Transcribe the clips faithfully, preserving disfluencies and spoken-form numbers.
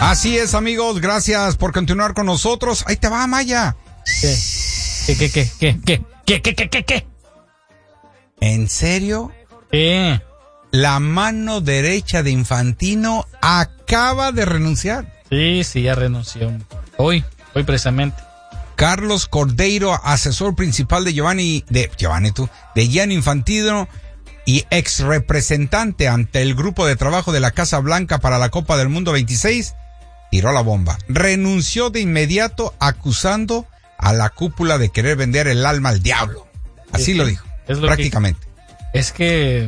Así es, amigos, gracias por continuar con nosotros. Ahí te va, Maya. ¿Qué? ¿Qué, qué, qué, qué, qué, qué, qué, qué, qué, qué? ¿En serio? ¿Qué? La mano derecha de Infantino acaba de renunciar. Sí, sí, ya renunció. Hoy, hoy precisamente. Carlos Cordeiro, asesor principal de Giovanni, de Giovanni tú, de Gianni Infantino y ex representante ante el grupo de trabajo de la Casa Blanca para la Copa del Mundo veintiséis, tiró la bomba. Renunció de inmediato acusando a la cúpula de querer vender el alma al diablo. Así sí, lo dijo, es lo prácticamente. Que, es que...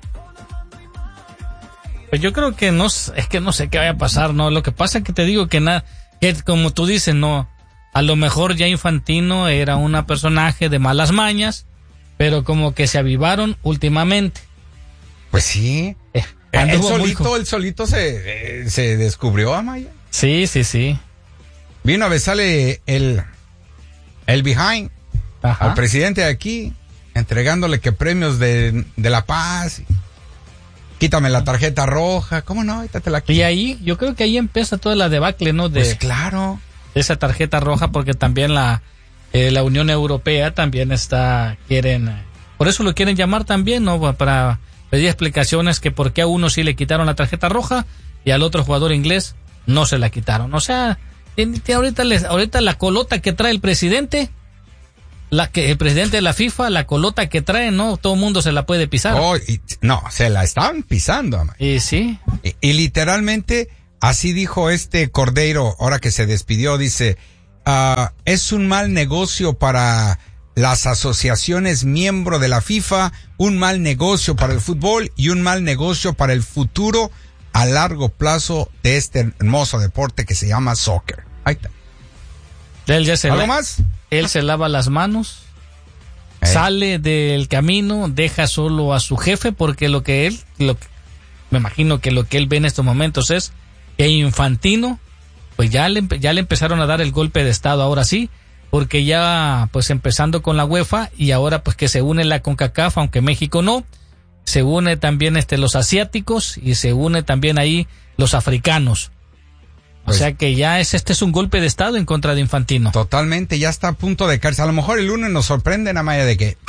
Pues yo creo que no, es que no sé qué vaya a pasar, ¿no? Lo que pasa es que te digo que nada, que como tú dices, no, a lo mejor ya Infantino era un personaje de malas mañas, pero como que se avivaron últimamente. Pues sí. Eh, el solito, muy... el solito se, eh, se descubrió, Amaya. Sí, sí, sí. Vino a besarle el, el behind Ajá. al presidente de aquí, entregándole que premios de, de la paz. Quítame la tarjeta roja, ¿cómo no? Ahorita te la quito. Y ahí, yo creo que ahí empieza toda la debacle, ¿no? De, pues claro. De esa tarjeta roja, porque también la, eh, la Unión Europea también está, quieren, por eso lo quieren llamar también, ¿no? Para pedir explicaciones que por qué a uno sí le quitaron la tarjeta roja y al otro jugador inglés no se la quitaron. O sea, ahorita, les, ahorita la colota que trae el presidente, la que el presidente de la FIFA, la colota que trae, no todo el mundo se la puede pisar. Oh, y, no, se la estaban pisando, Amaya. Y sí. Y, y literalmente así dijo este Cordeiro, ahora que se despidió, dice, uh, es un mal negocio para las asociaciones miembro de la FIFA, un mal negocio para el fútbol y un mal negocio para el futuro a largo plazo de este hermoso deporte que se llama soccer. Ahí está. Él ya se ¿Algo la, más? Él se lava las manos, ¿Eh? sale del camino, deja solo a su jefe, porque lo que él, lo que, me imagino que lo que él ve en estos momentos es que Infantino, pues ya le, ya le empezaron a dar el golpe de estado, ahora sí, porque ya pues empezando con la UEFA y ahora pues que se une la CONCACAF, aunque México no, se une también este los asiáticos y se une también ahí los africanos. Pues, o sea que ya es este es un golpe de estado en contra de Infantino. Totalmente, ya está a punto de caerse. A lo mejor el lunes nos sorprende, Amaya, de que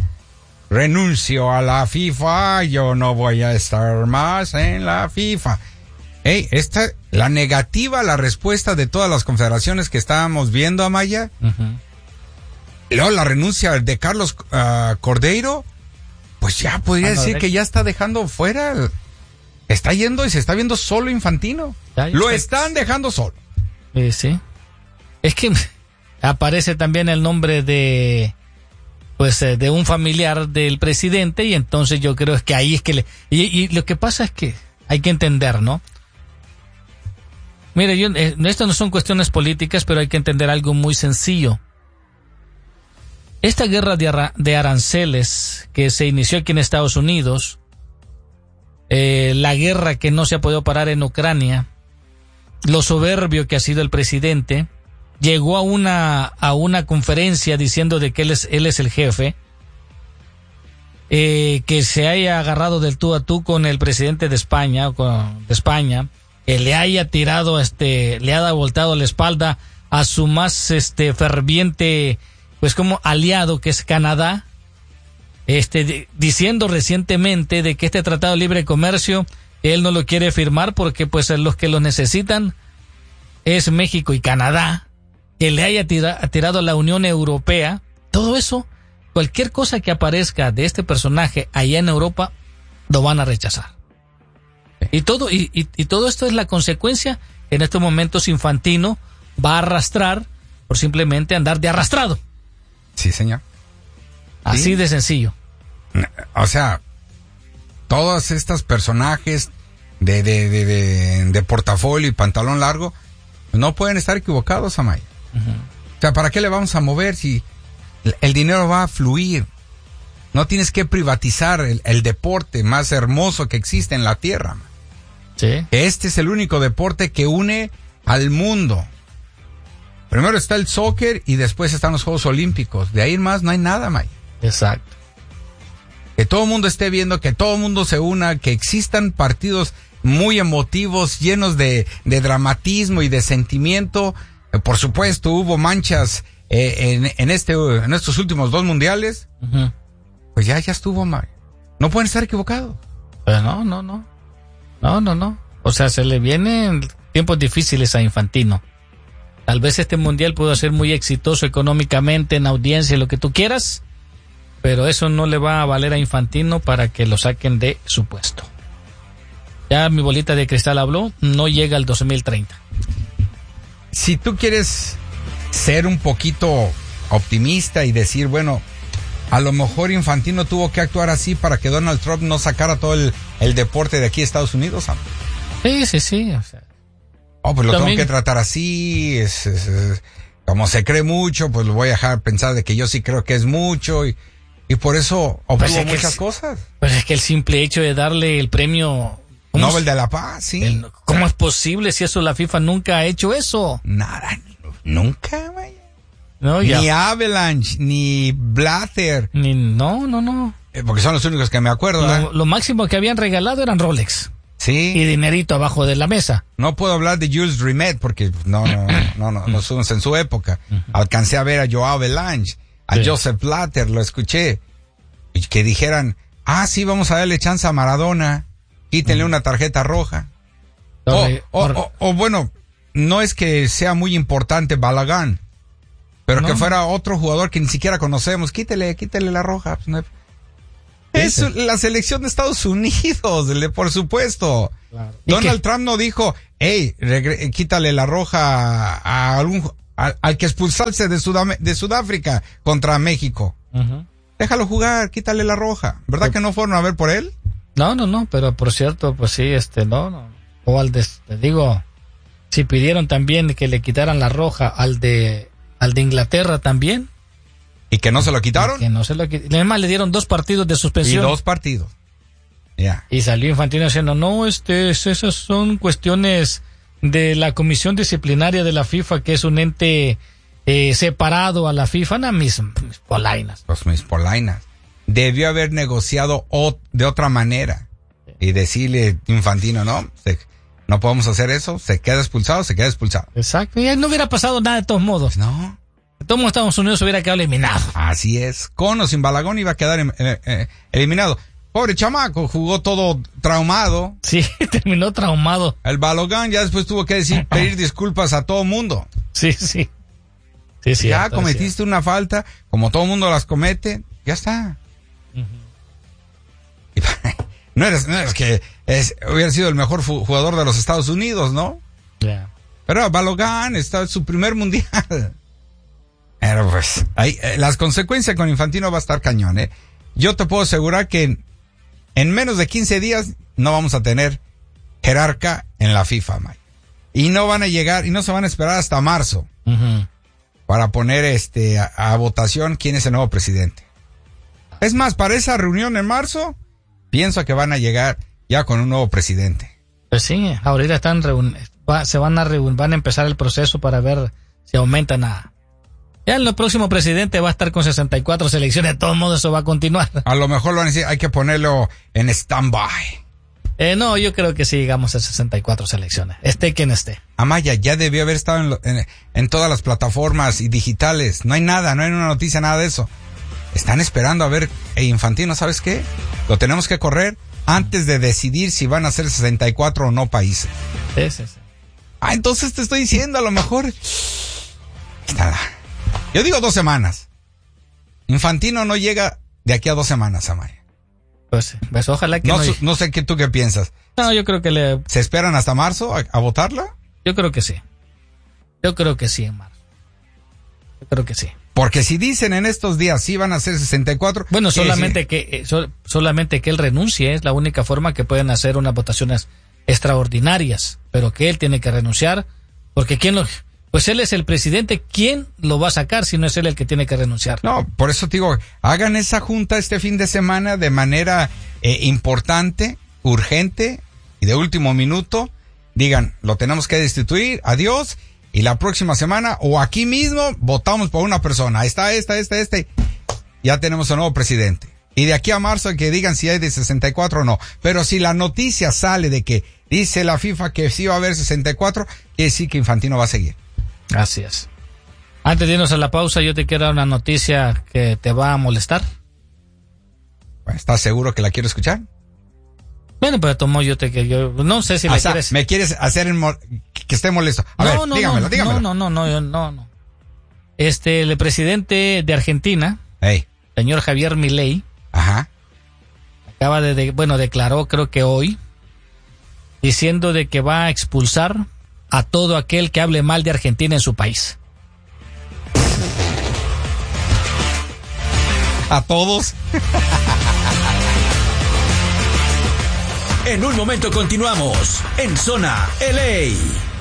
renuncio a la FIFA, yo no voy a estar más en la FIFA. Hey, esta, la negativa, la respuesta de todas las confederaciones que estábamos viendo, Amaya. Uh-huh. Luego la renuncia de Carlos uh, Cordeiro, pues ya podría ah, no, decir de... que ya está dejando fuera, el, está yendo y se está viendo solo Infantino. Ya, ya Lo está... están dejando solo. Eh, sí. Es que aparece también el nombre de, pues, eh, de un familiar del presidente y entonces yo creo que ahí es que le, y, y lo que pasa es que hay que entender, ¿no? Mire, yo, eh, esto no son cuestiones políticas, pero hay que entender algo muy sencillo. Esta guerra de, ara- de aranceles que se inició aquí en Estados Unidos, eh, la guerra que no se ha podido parar en Ucrania, lo soberbio que ha sido el presidente, llegó a una, a una conferencia diciendo de que él es, él es el jefe, eh, que se haya agarrado del tú a tú con el presidente de España, con, de España, que le haya tirado, este, le haya voltado la espalda a su más, este, ferviente, pues como aliado que es Canadá, este, de, diciendo recientemente de que este tratado de libre comercio él no lo quiere firmar porque pues los que lo necesitan es México y Canadá, que le haya tira, tirado a la Unión Europea, todo eso, cualquier cosa que aparezca de este personaje allá en Europa, lo van a rechazar. Y todo, y, y, y todo esto es la consecuencia que en estos momentos Infantino va a arrastrar por simplemente andar de arrastrado. Sí, señor. Así ¿Sí? de sencillo. O sea, todos estos personajes de, de, de, de, de portafolio y pantalón largo no pueden estar equivocados, Amaya. Uh-huh. O sea, ¿para qué le vamos a mover si el dinero va a fluir? No tienes que privatizar el, el deporte más hermoso que existe en la tierra. Sí. Este es el único deporte que une al mundo. Primero está el soccer y después están los Juegos Olímpicos. De ahí en más no hay nada, May. Exacto. Que todo el mundo esté viendo, que todo el mundo se una, que existan partidos muy emotivos, llenos de, de dramatismo y de sentimiento. Eh, por supuesto, hubo manchas eh, en, en este, en estos últimos dos mundiales. Uh-huh. Pues ya, ya estuvo mal. No pueden estar equivocados. Pero no, no, no. No, no, no. O sea, se le vienen tiempos difíciles a Infantino. Tal vez este mundial pudo ser muy exitoso económicamente, en audiencia, lo que tú quieras, pero eso no le va a valer a Infantino para que lo saquen de su puesto. Ya mi bolita de cristal habló, no llega al dos mil treinta. Si tú quieres ser un poquito optimista y decir, bueno, a lo mejor Infantino tuvo que actuar así para que Donald Trump no sacara todo el, el deporte de aquí a Estados Unidos. ¿No? Sí, sí, sí. O sea, oh, pues lo también tengo que tratar así. Es, es, es, como se cree mucho, pues lo voy a dejar pensar de que yo sí creo que es mucho y, y por eso obtuvo pues muchas el, cosas. Pues es que el simple hecho de darle el premio Nobel de la Paz, sí. El, ¿Cómo es posible si eso la FIFA nunca ha hecho eso? Nada, nunca, vaya. No, ni Avalanche, ni Blatter. Ni, no, no, no. Eh, porque son los únicos que me acuerdo. Lo, ¿eh? lo máximo que habían regalado eran Rolex. Sí. Y dinerito abajo de la mesa. No puedo hablar de Jules Rimet porque no, no, no, no, no somos en su época. Uh-huh. Alcancé a ver a Joao Avalanche, a sí. Joseph Blatter, lo escuché. Y que dijeran, ah, sí, vamos a darle chance a Maradona. Quítenle uh-huh. una tarjeta roja. O, o, o, o bueno, no es que sea muy importante Balogun, pero no. que fuera otro jugador que ni siquiera conocemos. Quítele, quítele la roja. Es la selección de Estados Unidos, por supuesto. Claro. Donald Trump no dijo, hey, regre- quítale la roja a algún, a, al que expulsarse de, Sudam- de Sudáfrica contra México. Uh-huh. Déjalo jugar, quítale la roja. ¿Verdad pero, que no fueron a ver por él? No, no, no, pero por cierto, pues sí, este, no, no. O al de, te digo, si pidieron también que le quitaran la roja al de, al de Inglaterra también. ¿Y que no se lo quitaron? Y que no se lo quitaron. Además le dieron dos partidos de suspensión. Y dos partidos. Ya. Yeah. Y salió Infantino diciendo, no, este, esas son cuestiones de la comisión disciplinaria de la FIFA, que es un ente eh, separado a la FIFA. No, mis, mis polainas. Pues mis polainas. Debió haber negociado o, de otra manera. Sí. Y decirle, Infantino, no, se, no podemos hacer eso, se queda expulsado, se queda expulsado. Exacto. Y no hubiera pasado nada de todos modos. No. De todos modos, Estados Unidos hubiera quedado eliminado. Así es. Con o sin Balogun iba a quedar eh, eh, eliminado. Pobre chamaco, jugó todo traumado. Sí, terminó traumado. El Balogun ya después tuvo que decir, pedir disculpas a todo mundo. Sí, sí. Sí, sí. Ya cometiste una falta, como todo mundo las comete, ya está. Uh-huh. Y, no eres, no eres que es, hubiera sido el mejor jugador de los Estados Unidos, ¿no? Ya. Yeah. Pero Balogun está en su primer mundial. Pero pues, ahí, eh, las consecuencias con Infantino va a estar cañón, ¿eh? Yo te puedo asegurar que en, en menos de quince días no vamos a tener jerarca en la FIFA, Mike. Y no van a llegar, y no se van a esperar hasta marzo uh-huh. para poner este a, a votación quién es el nuevo presidente. Es más, para esa reunión en marzo, pienso que van a llegar ya con un nuevo presidente. Pues sí, ahorita están reun- va, se van a reun- van a empezar el proceso para ver si aumentan a... Ya el próximo presidente va a estar con sesenta y cuatro selecciones, de todos modos eso va a continuar. A lo mejor lo van a decir, hay que ponerlo en stand-by. Eh, no, yo creo que sí llegamos a sesenta y cuatro selecciones, esté quien esté. Amaya, ya debió haber estado en, lo, en, en todas las plataformas y digitales. No hay nada, no hay una noticia, nada de eso. Están esperando a ver, hey, Infantino, ¿sabes qué? Lo tenemos que correr antes de decidir si van a ser sesenta y cuatro o no países. Sí, sí, sí. Ah, entonces te estoy diciendo, a lo mejor... Está... Yo digo dos semanas. Infantino no llega de aquí a dos semanas, Amaya. Pues, pues ojalá que no. No, no sé qué tú qué piensas. No, yo creo que le... ¿Se esperan hasta marzo a, a votarla? Yo creo que sí. Yo creo que sí en marzo. Yo creo que sí. Porque si dicen en estos días sí van a ser sesenta y cuatro... Bueno, solamente que eh, so, solamente que él renuncie es la única forma que pueden hacer unas votaciones extraordinarias. Pero que él tiene que renunciar porque quién lo... Pues él es el presidente, ¿quién lo va a sacar si no es él el que tiene que renunciar? No, por eso te digo, hagan esa junta este fin de semana de manera eh, importante, urgente y de último minuto. Digan, lo tenemos que destituir, adiós, y la próxima semana o aquí mismo votamos por una persona. Ahí está, esta, esta, esta, ya tenemos un nuevo presidente. Y de aquí a marzo que digan si hay de sesenta y cuatro o no. Pero si la noticia sale de que Dice la FIFA que sí va a haber sesenta y cuatro, quiere decir que Infantino va a seguir. Gracias. Antes de irnos a la pausa, yo te quiero dar una noticia que te va a molestar. ¿Estás seguro que la quiero escuchar? Bueno, pero tomo yo te que yo no sé si me o sea, quieres. me quieres hacer en mo... que esté molesto. A no, ver, no, dígamelo, no, dígamelo. No, no, no, no, no, no. Este, el presidente de Argentina, hey. señor Javier Milei, ajá, acaba de, de, bueno, declaró, creo que hoy, diciendo de que va a expulsar a todo aquel que hable mal de Argentina en su país. ¿A todos? En un momento continuamos en Zona L A.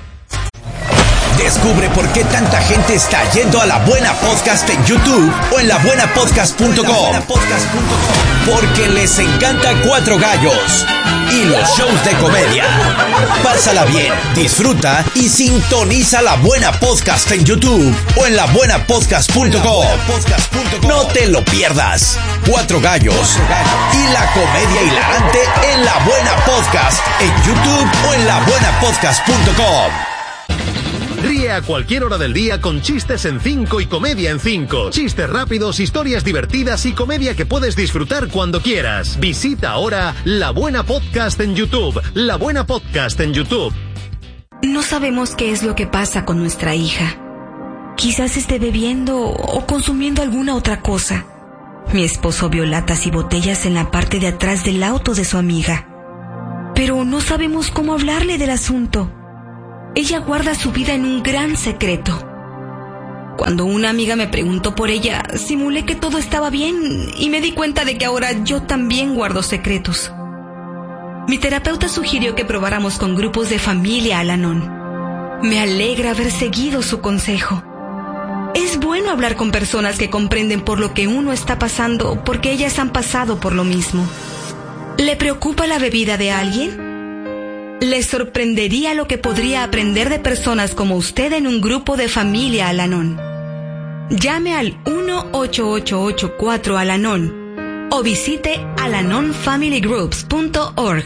Descubre por qué tanta gente está yendo a La Buena Podcast en YouTube o en la buena podcast punto com. Porque les encanta Cuatro Gallos y los shows de comedia. Pásala bien, disfruta y sintoniza La Buena Podcast en YouTube o en la buena podcast punto com. No te lo pierdas. Cuatro Gallos y la comedia hilarante en La Buena Podcast en YouTube o en la buena podcast punto com. Ríe a cualquier hora del día con chistes en cinco y comedia en cinco. Chistes rápidos, historias divertidas y comedia que puedes disfrutar cuando quieras. Visita ahora La Buena Podcast en YouTube. La Buena Podcast en YouTube. No sabemos qué es lo que pasa con nuestra hija. Quizás esté bebiendo o consumiendo alguna otra cosa. Mi esposo vio latas y botellas en la parte de atrás del auto de su amiga. Pero no sabemos cómo hablarle del asunto. Ella guarda su vida en un gran secreto. Cuando una amiga me preguntó por ella, simulé que todo estaba bien y me di cuenta de que ahora yo también guardo secretos. Mi terapeuta sugirió que probáramos con grupos de familia Al-Anon. Me alegra haber seguido su consejo. Es bueno hablar con personas que comprenden por lo que uno está pasando, porque ellas han pasado por lo mismo. ¿Le preocupa la bebida de alguien? Les sorprendería lo que podría aprender de personas como usted en un grupo de familia Al-Anon. Llame al uno ocho ocho ocho cuatro Al-Anon o visite alanon family groups punto org.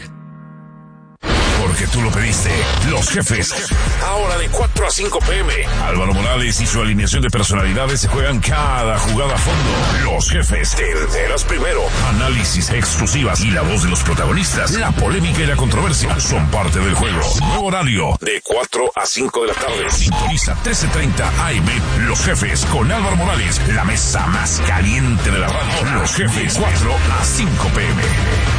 Porque tú lo pediste. Los jefes. Ahora de cuatro a cinco p m Álvaro Morales y su alineación de personalidades se juegan cada jugada a fondo. Los jefes. Te enteras primero. Análisis exclusivas y la voz de los protagonistas. La polémica y la controversia son parte del juego. Nuevo horario de cuatro a cinco de la tarde. Sintoniza trece treinta A M. Los jefes con Álvaro Morales. La mesa más caliente de la radio. Los jefes. cuatro a cinco p m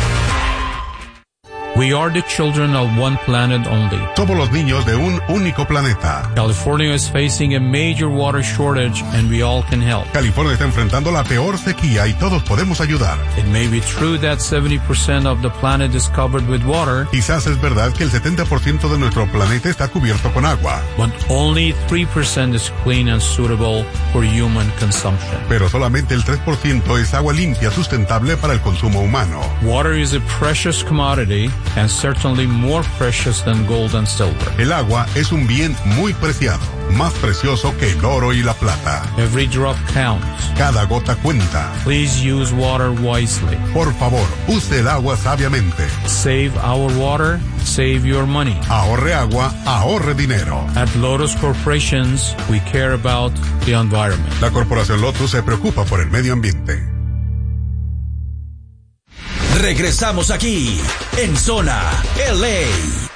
We are the children of one planet only. Somos los niños de un único planeta. California is facing a major water shortage and we all can help. California está enfrentando la peor sequía y todos podemos ayudar. It may be true that seventy percent of the planet is covered with water. Quizás es verdad que el setenta por ciento de nuestro planeta está cubierto con agua. But only three percent is clean and suitable for human consumption. Pero solamente el tres por ciento es agua limpia sustentable para el consumo humano. Water is a precious commodity and certainly more precious than gold and silver. El agua es un bien muy preciado, más precioso que el oro y la plata. Every drop counts. Cada gota cuenta. Please use water wisely. Por favor, use el agua sabiamente. Save our water, save your money. Ahorre agua, ahorre dinero. At Lotus Corporations, we care about the environment. La corporación Lotus se preocupa por el medio ambiente. Regresamos aquí en Zona L A.